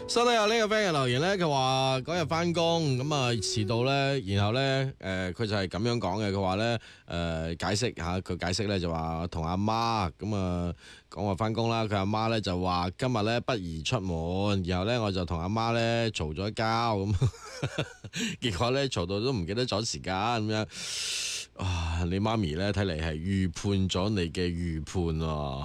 收到有呢個 friend 嘅留言咧，佢話嗰日翻工咁啊遲到咧，然後咧佢就係咁樣講嘅，佢話咧解釋嚇，佢解釋咧就話同阿媽咁啊講話翻工啦，佢阿媽咧就話今日咧不宜出門，然後咧我就同阿媽咧嘈咗交咁，結果咧嘈到都唔記得咗時間咁樣，啊你媽咪咧睇嚟係預判咗你嘅預判喎。